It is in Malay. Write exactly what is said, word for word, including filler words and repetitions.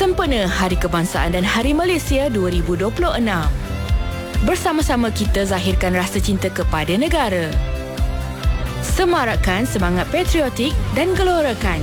sempena Hari Kebangsaan dan Hari Malaysia dua ribu dua puluh enam. Bersama-sama kita zahirkan rasa cinta kepada negara. Semarakkan semangat patriotik dan gelorakan